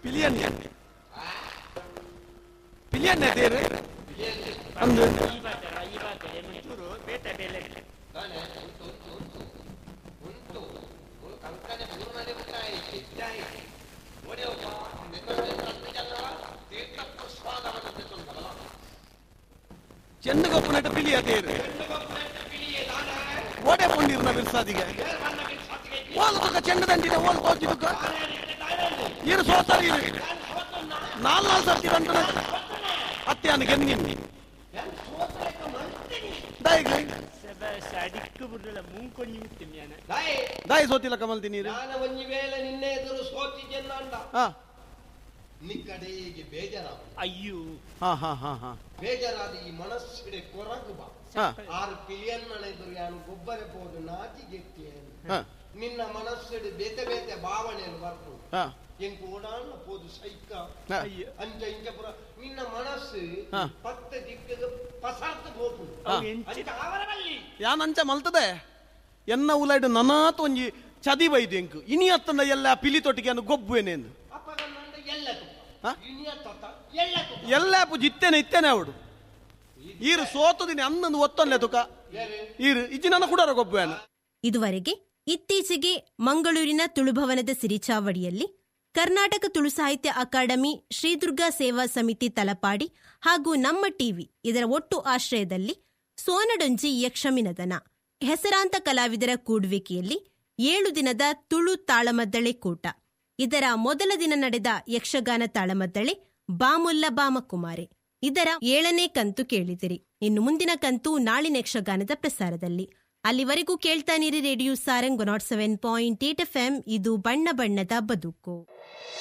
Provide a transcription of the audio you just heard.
ಪಿಲಿಯನ್ನೇ ತೇರು ಅಂದು ಚೆಂಡು ಕಪ್ಪುನಟ್ಟು ಪಿಲಿಯ ತೇರು ಓಡೆ ಪೊಂಡಿರ್ನ ಬಿರ್ಸಾದಿಗೆ ಓಲು ತುಕ ಚೆಂಡು ದಂಡಿನ ಓಲು ಕೋಚಿ ತುಕ ಇರು ಸೋತಾರ ಇರು ನಾಲ್ ಸರ್ತಿ ಬಂದ ಅತ್ಯಾನ ಗೆನ್ನಿ ದಾಯಿ ಸೋತಿಲ್ಲ ಕಮಲ್ತಿ ನೀರು ಒಂಜಿ ವೇಳೆ ನಿನ್ನೆ ಎದುರು ಸೋತಿದ್ಯನ್ನ ನಿಕ್ಕಡೆಗೆ ಬೇಜಾರ ಅಯ್ಯೋ ಬೇಜಾರಾದ ಈ ಮನಸ್ಸಿಡೆ ಕೊರಗು ಬಾ 6 ಪಿಲಿಯನ್ ಎದುರು ಯಾನು ಗೊಬ್ಬರ ಪೋದು ನಾಚಿ ಗೆಟ್ಟಿ ನಿನ್ನ ಮನಸ್ಸಿಡೆ ಬೇತೆ ಬೇತೆ ಭಾವನೆಯನ್ನು ಬರ್ತು ಎಂಕು ಓಡಾಣ ಪೋದು ಸೈಕ ಅಂಚ ಇಂಚ ಪುರ ನಿನ್ನ ಮನಸ್ಸು 10 ದಿಕ್ಕಿಗೆ ಪಸಾರ್ತ ಹೋಪು ಯಾನಂಚ ಮಲ್ತದೆ ಎನ್ನ ಉಲೈಡ್ ನನಾತ್ ಒಂಜಿ ಚದಿ ಬೈದು ಎಂಕು ಇನಿ ಅತ್ತಂದ ಎಲ್ಲ ಪಿಲಿ ತೊಟ್ಟಿಗೆ ಗೊಬ್ಬುವೇನೆಂದು ಎಲ್ಲ ಜಿತ್ತೇನೆ ಇತ್ತೇನೆ ಅವಡು ಈರು ಸೋತದಿನಿ ಅನ್ನೊಂದು ಒತ್ತೊನ್ಲೆ ತುಕ ಈರು ಇಜ್ಜಿ ನನ್ನ ಕೂಡ ಗೊಬ್ಬುವೇನ. ಇದುವರೆಗೆ ಇತ್ತೀಚೆಗೆ ಮಂಗಳೂರಿನ ತುಳುಭವನದ ಸಿರಿಚಾವಡಿಯಲ್ಲಿ ಕರ್ನಾಟಕ ತುಳು ಸಾಹಿತ್ಯ ಅಕಾಡೆಮಿ, ಶ್ರೀದುರ್ಗಾ ಸೇವಾ ಸಮಿತಿ ತಲಪಾಡಿ ಹಾಗೂ ನಮ್ಮ ಟಿವಿ ಇದರ ಒಟ್ಟು ಆಶ್ರಯದಲ್ಲಿ ಸೋನಡೊಂಜಿ ಯಕ್ಷಮಿನದನ ಹೆಸರಾಂತ ಕಲಾವಿದರ ಕೂಡುವಿಕೆಯಲ್ಲಿ 7 ದಿನದ ತುಳು ತಾಳಮದ್ದಳೆ ಕೂಟ. ಇದರ ಮೊದಲ ದಿನ ನಡೆದ ಯಕ್ಷಗಾನ ತಾಳಮದ್ದಳೆ ಬಾಮುಲ್ಲ ಬಾಮಕುಮಾರೆ. ಇದರ 7ನೇ ಕಂತು ಕೇಳಿದಿರಿ. ಇನ್ನು ಮುಂದಿನ ಕಂತು ನಾಳಿನ ಯಕ್ಷಗಾನದ ಪ್ರಸಾರದಲ್ಲಿ. ಅಲ್ಲಿವರೆಗೂ ಕೇಳ್ತಾನಿರಿ ರೇಡಿಯೋ ಸಾರಂಗ್ 107.8 FM. ಇದು ಬಣ್ಣ ಬಣ್ಣದ ಬದುಕು.